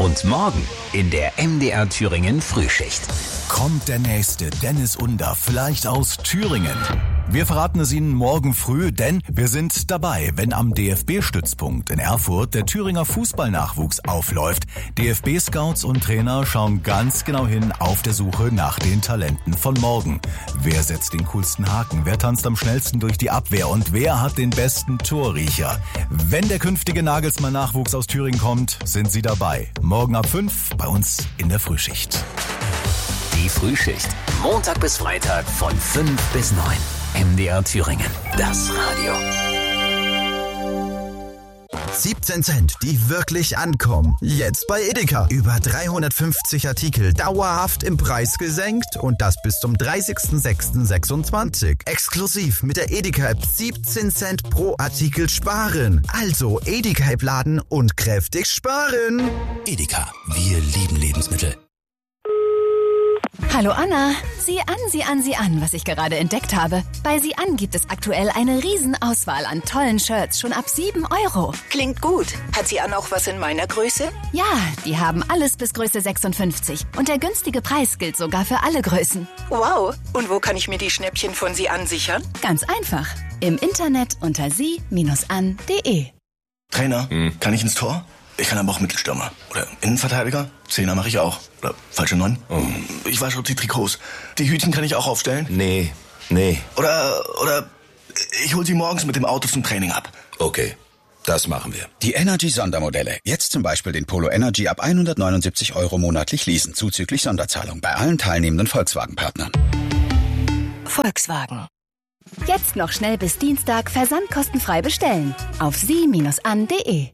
Und morgen in der MDR Thüringen Frühschicht. Kommt der nächste Dennis Under, vielleicht aus Thüringen? Wir verraten es Ihnen morgen früh, denn wir sind dabei, wenn am DFB-Stützpunkt in Erfurt der Thüringer Fußballnachwuchs aufläuft. DFB-Scouts und Trainer schauen ganz genau hin auf der Suche nach den Talenten von morgen. Wer setzt den coolsten Haken? Wer tanzt am schnellsten durch die Abwehr? Und wer hat den besten Torriecher? Wenn der künftige Nagelsmann-Nachwuchs aus Thüringen kommt, sind Sie dabei. Morgen ab 5 bei uns in der Frühschicht. Die Frühschicht. Montag bis Freitag von 5 bis 9. MDR Thüringen. Das Radio. 17 Cent, die wirklich ankommen. Jetzt bei Edeka. Über 350 Artikel dauerhaft im Preis gesenkt und das bis zum 30.06.26. Exklusiv mit der Edeka-App 17 Cent pro Artikel sparen. Also Edeka-App laden und kräftig sparen. Edeka, wir lieben Lebensmittel. Hallo Anna, sieh an, was ich gerade entdeckt habe. Bei Sieh an gibt es aktuell eine Riesenauswahl an tollen Shirts, schon ab 7 €. Klingt gut. Hat Sieh an auch was in meiner Größe? Ja, die haben alles bis Größe 56 und der günstige Preis gilt sogar für alle Größen. Wow, und wo kann ich mir die Schnäppchen von Sieh an sichern? Ganz einfach, im Internet unter sie-an.de. Trainer, kann ich ins Tor? Ich kann aber auch Mittelstürmer. Oder Innenverteidiger? Zehner mache ich auch. Oder falsche 9. Ich wasche auch die Trikots. Die Hütchen kann ich auch aufstellen? Nee. Oder ich hol sie morgens mit dem Auto zum Training ab. Okay, das machen wir. Die Energy-Sondermodelle. Jetzt zum Beispiel den Polo Energy ab 179 € monatlich leasen, zuzüglich Sonderzahlung bei allen teilnehmenden Volkswagen-Partnern. Volkswagen. Jetzt noch schnell bis Dienstag versandkostenfrei bestellen. Auf sie-an.de.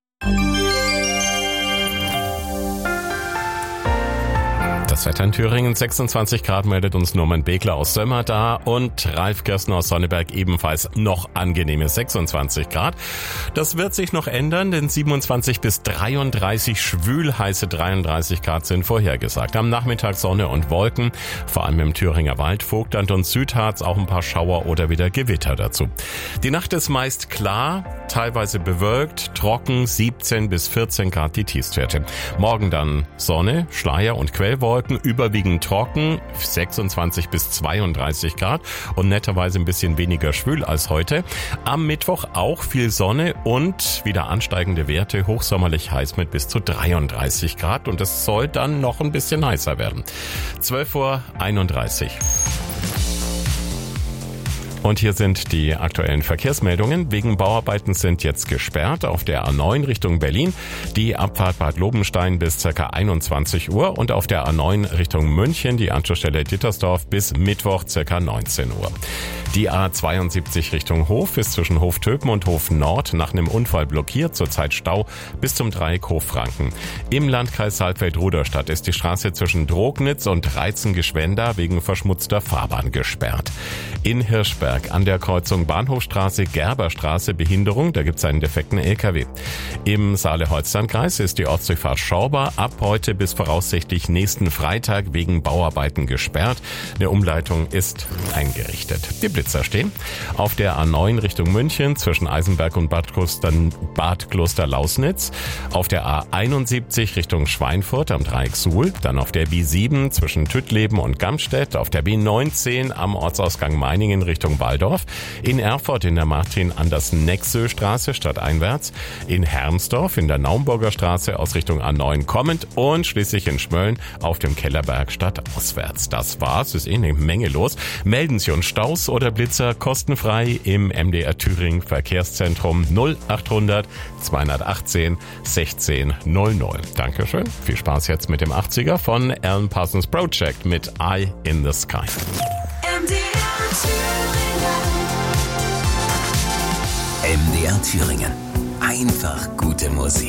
Das Wetter in Thüringen, 26 Grad, meldet uns Norman Begler aus Sömmer da und Ralf Kirsten aus Sonneberg ebenfalls noch angenehme 26 Grad. Das wird sich noch ändern, denn 27 bis 33 schwülheiße 33 Grad sind vorhergesagt. Am Nachmittag Sonne und Wolken, vor allem im Thüringer Wald, Vogtland und Südharz auch ein paar Schauer oder wieder Gewitter dazu. Die Nacht ist meist klar, teilweise bewölkt, trocken, 17 bis 14 Grad die Tiefstwerte. Morgen dann Sonne, Schleier und Quellwolken, überwiegend trocken, 26 bis 32 Grad und netterweise ein bisschen weniger schwül als heute. Am Mittwoch auch viel Sonne und wieder ansteigende Werte, hochsommerlich heiß mit bis zu 33 Grad und es soll dann noch ein bisschen heißer werden. 12:31 Uhr. Und hier sind die aktuellen Verkehrsmeldungen. Wegen Bauarbeiten sind jetzt gesperrt auf der A9 Richtung Berlin die Abfahrt Bad Lobenstein bis ca. 21 Uhr und auf der A9 Richtung München die Anschlussstelle Dittersdorf bis Mittwoch ca. 19 Uhr. Die A72 Richtung Hof ist zwischen Hof-Töpen und Hof Nord nach einem Unfall blockiert, zurzeit Stau bis zum Dreieck Hof-Franken. Im Landkreis Saalfeld-Ruderstadt ist die Straße zwischen Drognitz und Reizen-Geschwenda wegen verschmutzter Fahrbahn gesperrt. In Hirschberg an der Kreuzung Bahnhofstraße-Gerberstraße Behinderung, da gibt es einen defekten LKW. Im Saale-Holstein-Kreis ist die Ortsdurchfahrt Schorber ab heute bis voraussichtlich nächsten Freitag wegen Bauarbeiten gesperrt. Eine Umleitung ist eingerichtet. Die Blitzer stehen auf der A9 Richtung München zwischen Eisenberg und Bad Kloster-Lausnitz, auf der A71 Richtung Schweinfurt am Dreieck Suhl, dann auf der B7 zwischen Tüttleben und Gamstedt, auf der B19 am Ortsausgang Meiningen Richtung Walldorf, in Erfurt in der Martin-Andersen-Nexö-Straße stadteinwärts, in Hermsdorf in der Naumburger Straße aus Richtung A9 kommend und schließlich in Schmölln auf dem Kellerberg stadtauswärts. Das war's, ist eine Menge los. Melden Sie uns Staus oder Blitzer kostenfrei im MDR Thüringen Verkehrszentrum 0800 218 16 00. Dankeschön. Viel Spaß jetzt mit dem 80er von Alan Parsons Project mit Eye in the Sky. MDR Thüringen. Einfach gute Musik.